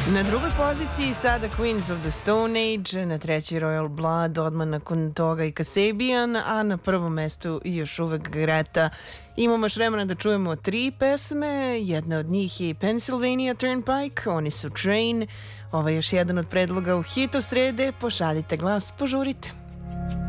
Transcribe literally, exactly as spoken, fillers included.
Na drugoj poziciji sada Queens of the Stone Age, na treći Royal Blood, odmah nakon toga i Kasabian, a na prvom mestu još uvek Greta. Imamo još vremena da čujemo tri pesme, jedna od njih je Pennsylvania Turnpike, oni su Train. Ovo je još jedan od predloga u hitu srede, pošaljite glas, požurite.